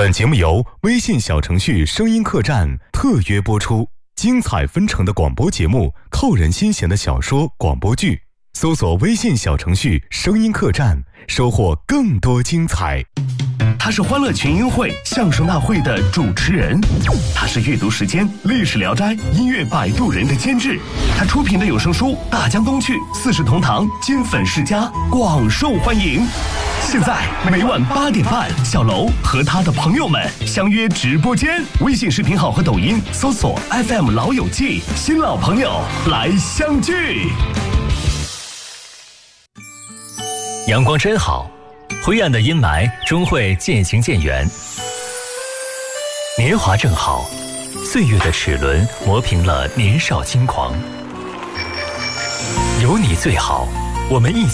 本节目由微信小程序声音客栈特约播出，精彩纷呈的广播节目，扣人心弦的小说广播剧，搜索微信小程序声音客栈，收获更多精彩。 他是欢乐群英会相声大会的主持人，他是阅读时间历史聊斋音乐摆渡人的监制，他出品的有声书大江东去四世同堂金粉世家广受欢迎。现在每晚8点半，小楼和他的朋友们相约直播间，微信视频号和抖音搜索 FM 老友记，新老朋友来相聚。 阳光真好，灰暗的阴霾终会渐行渐远。年华正好，岁月的齿轮磨平了年少轻狂。有你最好，我们一起